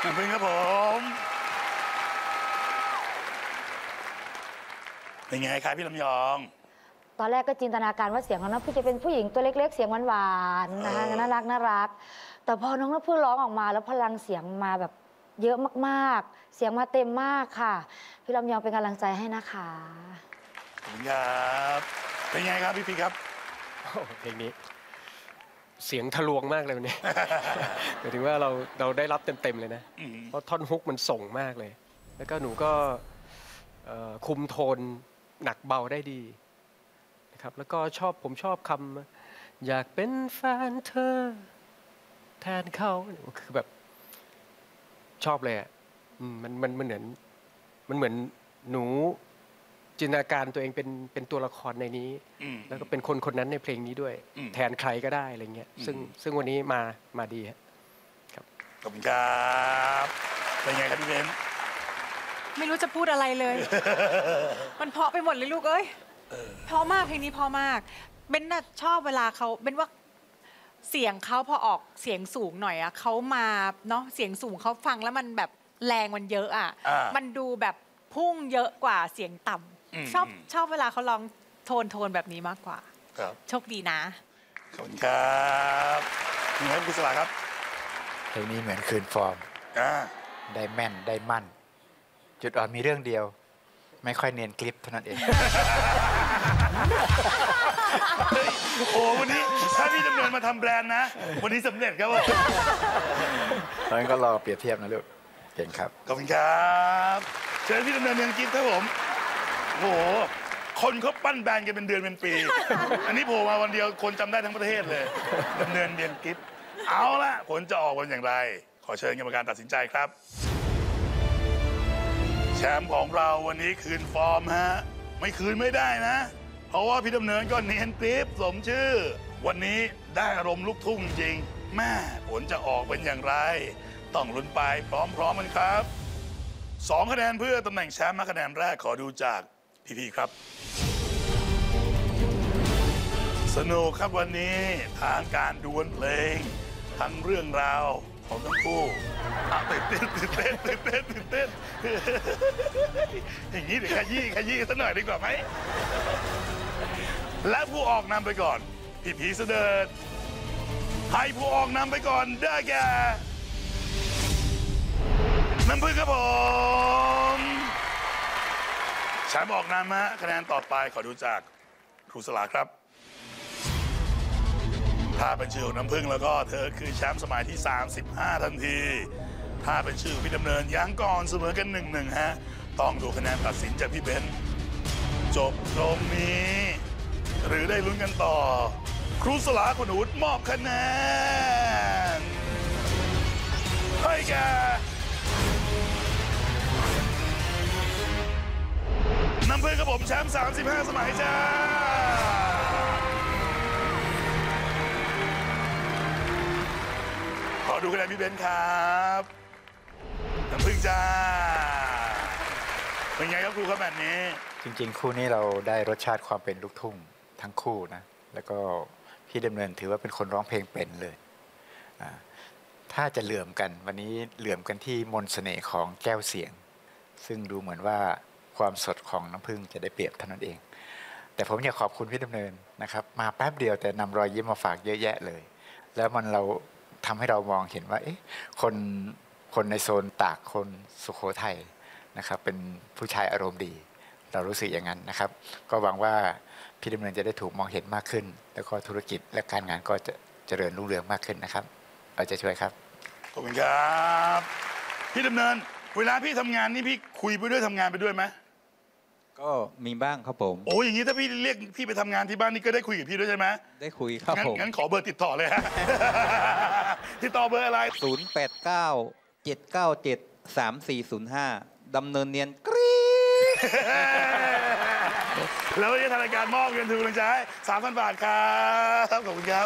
น้ำพึ่งครับผมเป็นไงครับพี่ลำยองตอนแรกก็จินตนาการว่าเสียงของน้องพึ่งจะเป็นผู้หญิงตัวเล็กๆเสียงหวานๆนะคะน่ารักแต่พอน้องน้ำพึ่งร้องออกมาแล้วพลังเสียงมาแบบเยอะมากๆเสียงมาเต็มมากค่ะพี่ลำยองเป็นกำลังใจให้นะคะขอบคุณครับเป็นไงครับพี่ครับเพลงนี้เสียงทะลวงมากเลยวันนี้ หมายถึงว่าเราได้รับเต็มๆเลยนะเพราะท่อนฮุกมันส่งมากเลยแล้วก็หนูก็คุมโทนหนักเบาได้ดีนะครับแล้วก็ผมชอบคำอยากเป็นแฟนเธอแทนเขาคือแบบชอบเลยอ่ะมันเหมือนหนูจินตนาการตัวเองเป็นตัวละครในนี้แล้วก็เป็นคนนั้นในเพลงนี้ด้วยแทนใครก็ได้อะไรเงี้ยซึ่งวันนี้มาดีครับขอบคุณครับเป็นไงครับพี่เบนไม่รู้จะพูดอะไรเลย มันเพราะไปหมดเลยลูกเอ้ยเพราะมากเพลงนี้เพราะมากเบนน่ะชอบเวลาเขาเบนว่าเสียงเขาพอออกเสียงสูงหน่อยอะเขามาเนาะเสียงสูงเขาฟังแล้วมันแบบแรงมันเยอะอะมันดูแบบพุ่งเยอะกว่าเสียงต่ำชอบเวลาเขาร้องโทนแบบนี้มากกว่าโชคดีนะขอบคุณครับนี่ครับคุณสลาครับเพลงนี้เหมือนคืนฟอร์มได้แม่นได้มั่นจุดอ่อนมีเรื่องเดียวไม่ค่อยเนียนคลิปเท่านั้นเองโอ้วันนี้ถ้าพี่ดำเนินมาทำแบรนด์นะวันนี้สำเร็จครับผมตอนนั้นก็รอเปรียบเทียบนะลูกเก่งครับขอบคุณครับเชิญพี่ดำเนินเนียนคลิปครับผมโอ้โหคนเขาปั้นแบรนด์กันเป็นเดือนเป็นปีอันนี้โผล่มาวันเดียวคนจำได้ทั้งประเทศเลยดำเนินเนียนคลิปเอาละผลจะออกเป็นอย่างไรขอเชิญกรรมการตัดสินใจครับแชมป์ของเราวันนี้คืนฟอร์มฮะไม่คืนไม่ได้นะเพราะว่าพี่ดำเนินก็เนียนกริปสมชื่อวันนี้ได้อารมณ์ลูกทุ่งจริงแม่ผลจะออกเป็นอย่างไรต้องลุ้นไปพร้อมๆกันครับ2 คะแนนเพื่อตำแหน่งแชมป์คะแนนแรกขอดูจากพี่ๆครับสนุกครับวันนี้ทางการดวลเพลงทั้งเรื่องราวของทั้งคู่ตื่นเต้นอย่างนี้เดี๋ยวขยี้สักหน่อยดีกว่าไหมและผู้ออกนำไปก่อนพี่ผีเสดิร์ดให้ผู้ออกนำไปก่อนได้แก่น้ำพึ่งครับผมแชมป์ออกนำฮะคะแนนต่อไปขอดูจากครูสลาครับถ้าเป็นชื่อของน้ำพึ่งแล้วก็เธอคือแชมป์สมัยที่35ทันทีถ้าเป็นชื่อพี่ดำเนินยังก่อนเสมอกัน1-1ฮะต้องดูคะแนนตัดสินจากพี่เบนจบตรงนี้หรือได้ลุ้นกันต่อครูสลาคุณอุดมอบคะแนนให้แก่น้ำพึ่งกับผมแชมป์35สมัยจ้าขอดูคะแนนพี่เบนครับน้ำพึ่งจ้าเป็นไงครับครูครับแบบนี้จริงๆคู่นี้เราได้รสชาติความเป็นลูกทุ่งทั้งคู่นะแล้วก็พี่ดำเนินถือว่าเป็นคนร้องเพลงเป็นเลยถ้าจะเหลื่อมกันวันนี้เหลื่อมกันที่มนต์เสน่ห์ของแก้วเสียงซึ่งดูเหมือนว่าความสดของน้ำพึ่งจะได้เปรียบเท่านั้นเองแต่ผมอยากขอบคุณพี่ดำเนินนะครับมาแป๊บเดียวแต่นำรอยยิ้มมาฝากเยอะแยะเลยแล้วเราทำให้เรามองเห็นว่าคนในโซนตากคนสุโขทัยนะครับเป็นผู้ชายอารมณ์ดีเรารู้สึกอย่างนั้นนะครับก็หวังว่าพี่ดำเนินจะได้ถูกมองเห็นมากขึ้นแล้วก็ธุรกิจและการงานก็จะเจริญรุ่งเรืองมากขึ้นนะครับเอาใจช่วยครับขอบคุณครับพี่ดำเนินเวลาพี่ทำงานนี่พี่คุยไปด้วยทำงานไปด้วยไหมก็มีบ้างครับผมโอ้อย่างนี้ถ้าพี่เรียกพี่ไปทำงานที่บ้านนี่ก็ได้คุยกับพี่ด้วยใช่ไหมได้คุยครับผมงั้นขอเบอร์ติดต่อเลยฮะ ติดต่อเบอร์อะไร 089-797-3405ดำเนินเนียนกรี๊ดแล้ววันนี้ทางรายการมอบเงินทุนกำลังใจให้ 3,000 บาทครับขอบคุณครับ